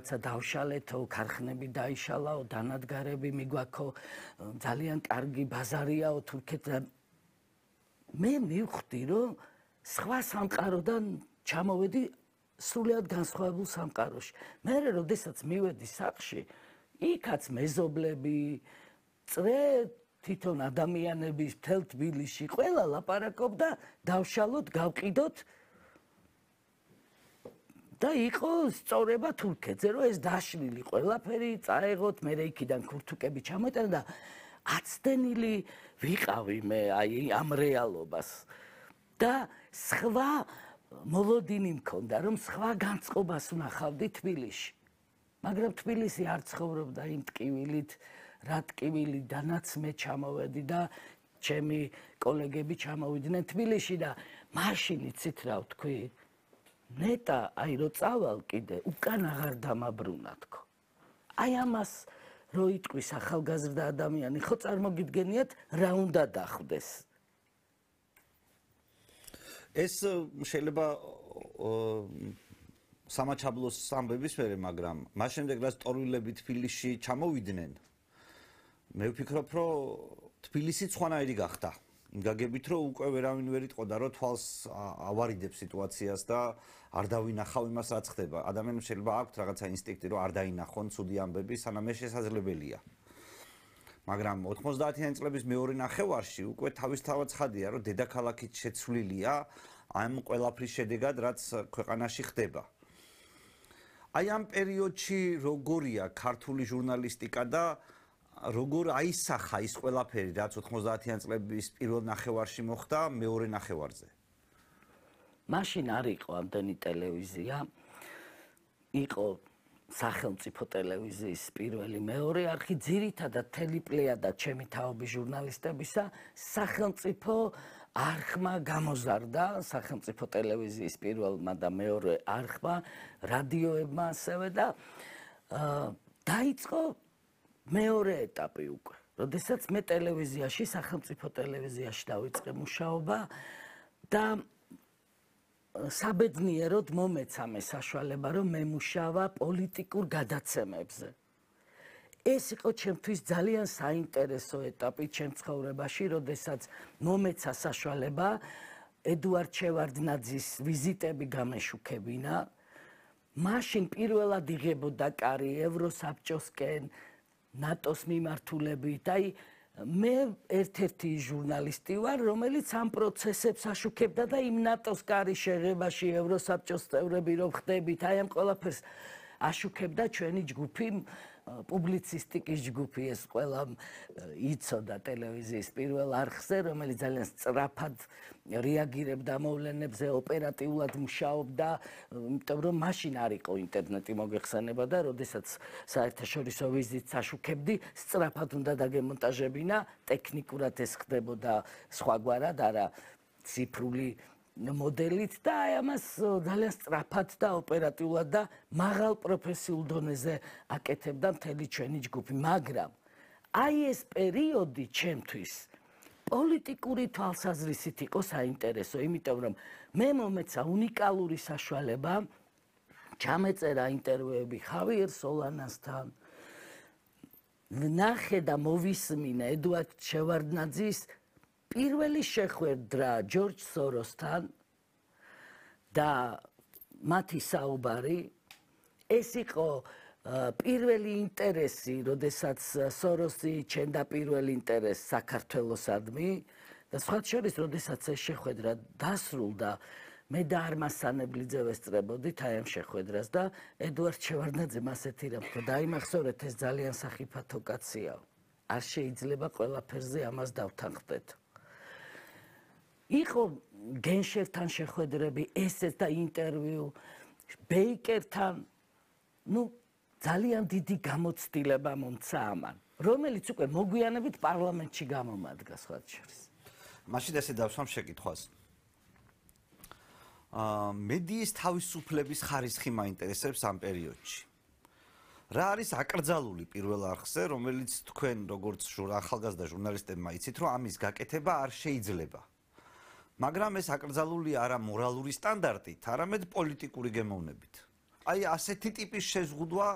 რაღაცა დავშალეთო, ქარხნები დაიშალაო, დანადგარები მიგვაქო, ძალიან კარგი ბაზარიაო თურქეთთან. მე მივხვდი, რომ სხვა სამყაროდან ჩამოვედი სრულიად განსხვავებულ სამყაროში. მე როდესაც მივედი სახლში, იქაც მეზობლები, წრე თვითონ ადამიანები მთელ თბილისში ყველა ლაპარაკობდა, დავშალოთ, გავყიდოთ და იყო სწორება თურქეთზე, რომ ეს დაშლილი ყველაფერი წაეღოთ, მე იქიდან ქურთუკები ჩამოეტანა და აცდენილი ვიყავი მე აი ამ რეალობას. და სხვა მოლოდინი მქონდა, რომ სხვა განწყობას ვნახავდი თბილისში. მაგრამ თბილისი არ ცხოვრობდა იმ ტკივილით, რა ტკივილიდანაც მე ჩამოვედი და ჩემი კოლეგები ჩამოვიდნენ თბილისში და მაშინ იცით რა ვთქვი? ნეტა აი რო წავალ კიდე უკან აღარ დამაბრუნა თქო. აი ამას რო იტყვის ახალგაზრდა ადამიანი, ხო წარმოგიდგენიათ რა უნდა დახვდეს? ეს შეიძლება სამაჩაბლოს ამბების მერე, მაგრამ მას შემდეგ რაც ტორვილები თბილისში ჩამოვიდნენ, მე ვფიქრობ, რომ თბილისი სხვანაირი გახდა. იმ გაგებით, რომ უკვე ვერავინ ვერ იტყოდა, რომ თვალს ავარიდებს სიტუაციას და არ დავინახავ იმას, რაც ხდება. ადამიანებს შეიძლება აქვთ რაღაცა ინსტინქტი, რომ არ დაინახონ ცუდი ამბები, სანამ ეს შესაძლებელია. მაგრამ 90-იანი წლების მეორე ნახევარში უკვე თავისთავად ცხადია, რომ დედაქალაქით შეცვლილია ამ ყველაფრის შედეგად, რაც ქვეყანაში ხდება. აი ამ პერიოდში როგორია ქართული ჟურნალისტიკა და როგორ აისახა ის ყველაფერი, რაც 90-იანი წლების პირველ ნახევარში მოხდა მეორე ნახევარზე? მაშინ არ იყო ამდენი ტელევიზია. იყო სახელმწიფო ტელევიზიის პირველი მეორე არხი, ძირითადად მთელი პლეიადა ჩემი თაობის ჟურნალისტებისა სახელმწიფო არხმა გამოზარდა, სახელმწიფო ტელევიზიის პირველმა და მეორე არხმა, რადიოებმა ასევე და დაიწყო მეორე ეტაპი უკვე. როდესაც მე ტელევიზიაში, სახელმწიფო ტელევიზიაში დავიწყე მუშაობა და საბედნიეროდ მომეცა მე საშუალება, რომ მემუშავა პოლიტიკურ გადაცემებზე. ეს იყო ჩემთვის ძალიან საინტერესო ეტაპი ჩემ ცხოვრებაში, როდესაც მომეცა საშუალება ედუარდ შევარდნაძის ვიზიტები გამეშუქებინა. მაშინ პირველად იღებოდა კარი ევროსაბჭოსკენ, ნატოს მიმართულებით. აი მე ერთ-ერთი ჟურნალისტი ვარ, რომელიც ამ პროცესებს აშუქებდა და იმ ნატოს კარის შეღებაში ევროსაბჭოს წევრები რომ ხდებით, აი ამ ყველაფერს აშუქებდა ჩვენი ჯგუფი, პუბლიცისტიკის ჯგუფი, ეს ყველა იცოდა ტელევიზიის პირველ არხზე, რომელიც ძალიან სწრაფად რეაგირებდა მოვლენებზე, ოპერატიულად მუშაობდა, იმიტომ რომ მაშინ არ იყო ინტერნეტი მოგეხსენება და როდესაც საერთაშორისო ვიზიტს აშუქებდი, სწრაფად უნდა დაგემონტაჟებინა, ტექნიკურად ეს ხდებოდა სხვაგვარად, არა ციფრული მოდელით და აი ამას ძალიან სწრაფად და ოპერატიულად და მაღალ პროფესიულ დონეზე აკეთებდა მთელი ჩვენი ჯგუფი, მაგრამ აი ეს პერიოდი ჩემთვის პოლიტიკური თვალსაზრისით იყო საინტერესო, იმიტომ რომ მე მომეცა უნიკალური საშუალება ჩამეწერა ინტერვიუები ხავიერ სოლანასთან, ვნახე და მოვისმინე ედუარდ შევარდნაძის პირველი შეხვედრა ჯორჯ სოროსთან და მათი საუბარი, ეს იყო პირველი ინტერესი, როდესაც სოროსი ჩენდა პირველ ინტერესს საქართველოსადმი და სხვათა შორის, როდესაც ეს შეხვედრა დასრულდა, მე და არმასანებლიძე ვესწრებოდით აი ამ შეხვედრას და ედუარდ შევარდნაძემ ასეთი რამ თქვა, დაიმახსოვრეთ, ეს ძალიან სახიფათო კაცია. არ შეიძლება ყველაფერზე ამას დავთანხმდეთ. იყო გენშევთან შეხვედრები, ესეც და ინტერვიუ ბეიკერთან, ძალიან დიდი გამოცდილება მომცა ამან, რომელიც უკვე მოგვიანებით პარლამენტში გამომადგა სხვათა შორის. მაშინ ესე დავსვამ შეკითხვას. მედიის თავისუფლების ხარისხი მაინტერესებს ამ პერიოდში. რა არის აკრძალული პირველ არხზე, რომელიც თქვენ როგორც ახალგაზრდა ჟურნალისტებმა იცით, რომ ამის გაკეთება არ შეიძლება. მაგრამ ეს აკრძალული არა მორალური სტანდარტით, არამედ პოლიტიკური გემოვნებით. აი ასეთი ტიპის შეზღუდვა